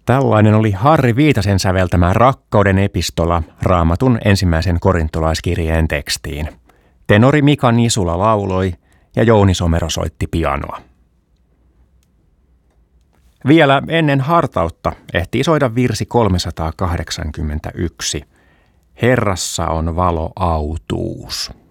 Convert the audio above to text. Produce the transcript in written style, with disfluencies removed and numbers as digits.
Tällainen oli Harri Viitasen säveltämä Rakkauden epistola Raamatun ensimmäisen korintolaiskirjeen tekstiin. Tenori Mika Nisula lauloi ja Jouni Somero soitti pianoa. Vielä ennen hartautta ehtii soida virsi 381. Herrassa on valo autuus.